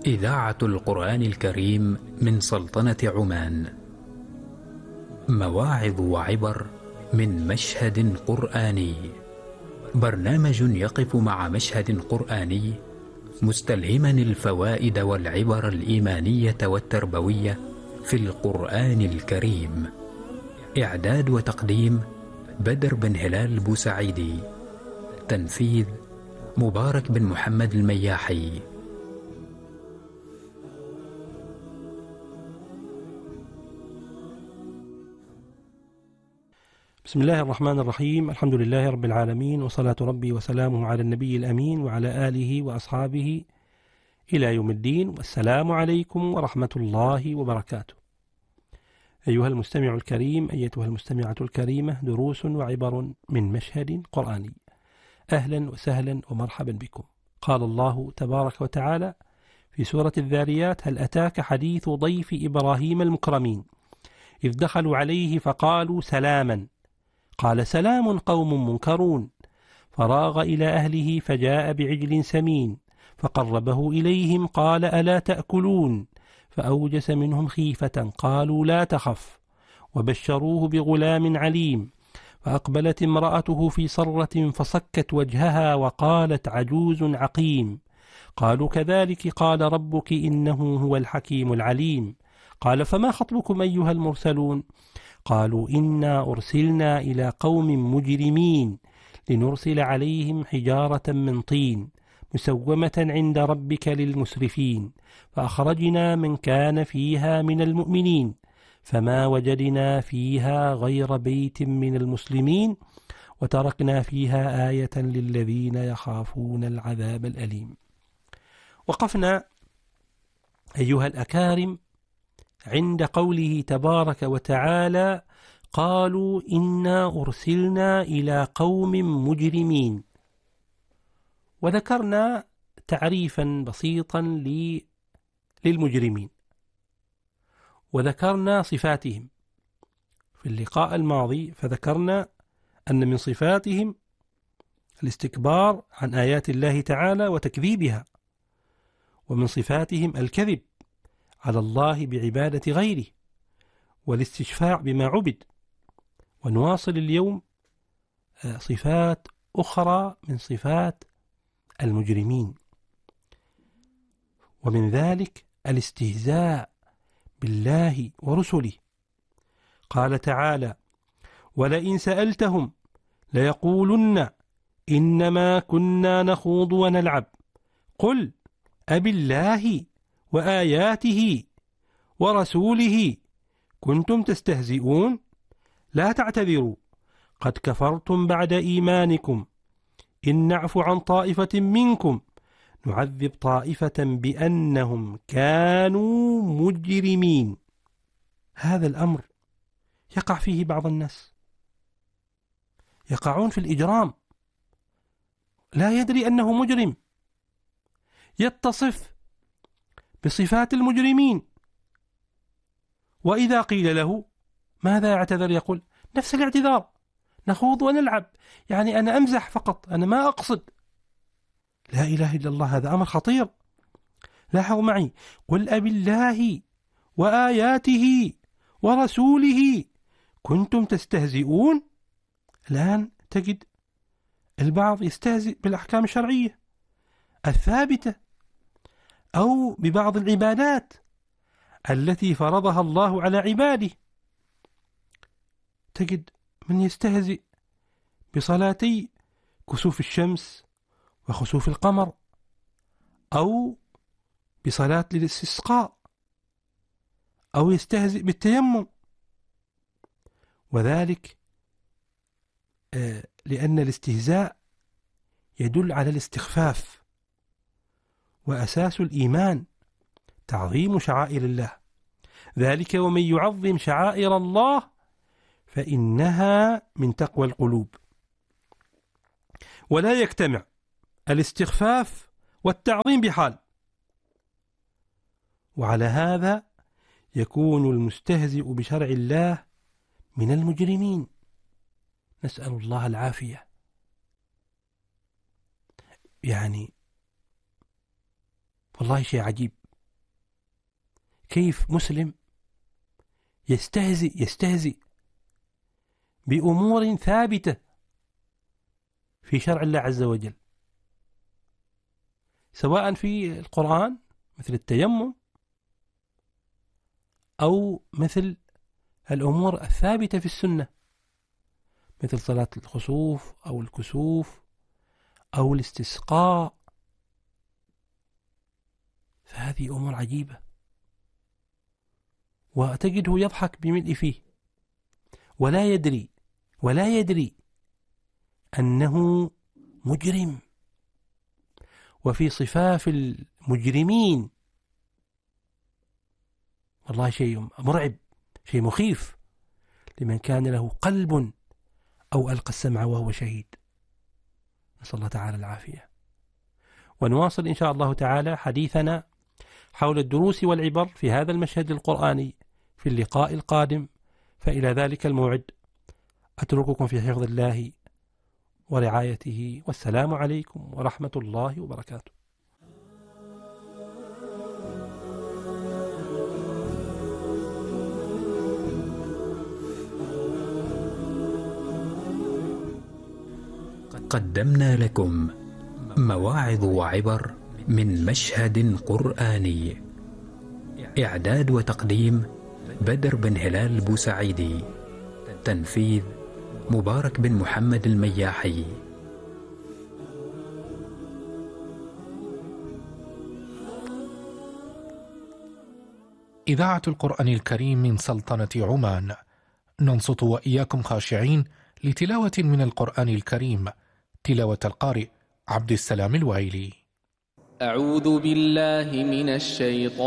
إذاعة القرآن الكريم من سلطنة عمان. مواعظ وعبر من مشهد قرآني. برنامج يقف مع مشهد قرآني مستلهما الفوائد والعبر الإيمانية والتربوية في القرآن الكريم. إعداد وتقديم بدر بن هلال بوسعيدي. تنفيذ مبارك بن محمد المياحي. بسم الله الرحمن الرحيم. الحمد لله رب العالمين، وصلاة ربي وسلامه على النبي الأمين وعلى آله وأصحابه إلى يوم الدين، والسلام عليكم ورحمة الله وبركاته. أيها المستمع الكريم، أيتها المستمعة الكريمة، دروس وعبر من مشهد قرآني. أهلا وسهلا ومرحبا بكم. قال الله تبارك وتعالى في سورة الذاريات: هل أتاك حديث ضيف إبراهيم المكرمين إذ دخلوا عليه فقالوا سلاما قال سلام قوم منكرون فراغ إلى أهله فجاء بعجل سمين فقربه إليهم قال ألا تأكلون فأوجس منهم خيفة قالوا لا تخف وبشروه بغلام عليم فأقبلت امرأته في صرة فصكت وجهها وقالت عجوز عقيم قالوا كذلك قال ربك إنه هو الحكيم العليم قال فما خطبكم أيها المرسلون قالوا إنا أرسلنا إلى قوم مجرمين لنرسل عليهم حجارة من طين مسومة عند ربك للمسرفين فأخرجنا من كان فيها من المؤمنين فما وجدنا فيها غير بيت من المسلمين وتركنا فيها آية للذين يخافون العذاب الأليم. وقفنا أيها الأكارم عند قوله تبارك وتعالى: قالوا إنا أرسلنا إلى قوم مجرمين. وذكرنا تعريفا بسيطا للمجرمين، وذكرنا صفاتهم في اللقاء الماضي، فذكرنا أن من صفاتهم الاستكبار عن آيات الله تعالى وتكذيبها، ومن صفاتهم الكذب على الله بعبادة غيره والاستشفاع بما عبد. ونواصل اليوم صفات أخرى من صفات المجرمين، ومن ذلك الاستهزاء بالله ورسله. قال تعالى: ولئن سألتهم ليقولن إنما كنا نخوض ونلعب قل أبالله وآياته ورسوله كنتم تستهزئون لا تعتذروا قد كفرتم بعد إيمانكم إن نعفو عن طائفة منكم نعذب طائفة بأنهم كانوا مجرمين. هذا الأمر يقع فيه بعض الناس، يقعون في الإجرام، لا يدري أنه مجرم، يتصف بصفات المجرمين، وإذا قيل له ماذا يعتذر يقول نفس الاعتذار، نخوض ونلعب، يعني أنا أمزح فقط، أنا ما أقصد. لا إله إلا الله، هذا أمر خطير. لاحظوا معي: قل أبالله وآياته ورسوله كنتم تستهزئون. الآن تجد البعض يستهزئ بالأحكام الشرعية الثابتة أو ببعض العبادات التي فرضها الله على عباده. تجد من يستهزئ بصلاتي كسوف الشمس وخسوف القمر، أو بصلاة الاستسقاء، أو يستهزئ بالتيمم، وذلك لأن الاستهزاء يدل على الاستخفاف، وأساس الإيمان تعظيم شعائر الله، ذلك ومن يعظم شعائر الله فإنها من تقوى القلوب. ولا يجتمع الاستخفاف والتعظيم بحال، وعلى هذا يكون المستهزئ بشرع الله من المجرمين، نسأل الله العافية. يعني والله شيء عجيب. كيف مسلم يستهزئ بأمور ثابتة في شرع الله عز وجل، سواء في القرآن مثل التيمم أو مثل الأمور الثابتة في السنة مثل صلاة الخسوف أو الكسوف أو الاستسقاء. فهذه أمور عجيبة، وتجده يضحك بملء فيه ولا يدري أنه مجرم، وفي صفاف المجرمين. والله شيء مرعب، شيء مخيف لمن كان له قلب أو ألقى السمع وهو شهيد. نسأل الله تعالى العافية. ونواصل إن شاء الله تعالى حديثنا حول الدروس والعبر في هذا المشهد القرآني في اللقاء القادم، فإلى ذلك الموعد أترككم في حفظ الله ورعايته، والسلام عليكم ورحمة الله وبركاته. قدمنا لكم مواعظ وعبر من مشهد قرآني. إعداد وتقديم بدر بن هلال بوسعيدي. تنفيذ مبارك بن محمد المياحي. إذاعة القرآن الكريم من سلطنة عمان، ننصت وإياكم خاشعين لتلاوة من القرآن الكريم، تلاوة القارئ عبد السلام الوائلي. أعوذ بالله من الشيطان